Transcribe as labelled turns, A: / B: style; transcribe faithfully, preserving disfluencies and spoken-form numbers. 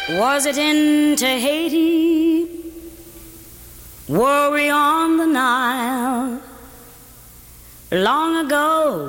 A: Was it in Tahiti? Were we on the Nile? Long ago,